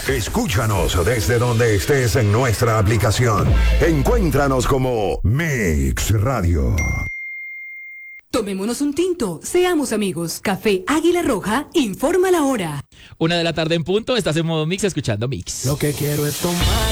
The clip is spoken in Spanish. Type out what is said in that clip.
Escúchanos desde donde estés en nuestra aplicación. Encuéntranos como Mix Radio. Tomémonos un tinto, seamos amigos. Café Águila Roja informa la hora. 1 de la tarde en punto, estás en modo Mix escuchando Mix. Lo que quiero es tomar